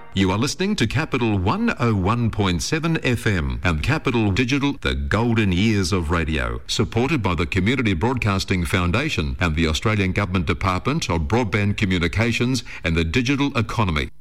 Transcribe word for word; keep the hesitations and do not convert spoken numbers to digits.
You are listening to Capital one oh one point seven F M and Capital Digital, the golden years of radio, supported by the Community Broadcasting Foundation and the Australian Government Department of Broadband Communications and the Digital Economy.